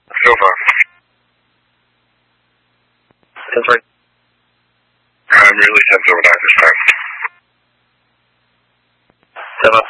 Silva. 10-3. I'm really 10-9 this time. 7.